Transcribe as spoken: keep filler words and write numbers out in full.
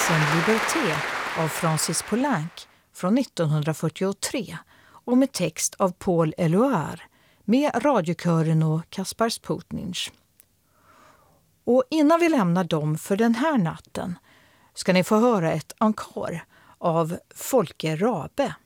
pjäsen Liberté av Francis Poulenc från nittonhundrafyrtiotre och med text av Paul Éluard med radiokören och Kaspar Sputnich. Och innan vi lämnar dem för den här natten ska ni få höra ett encore av Folke Rabe.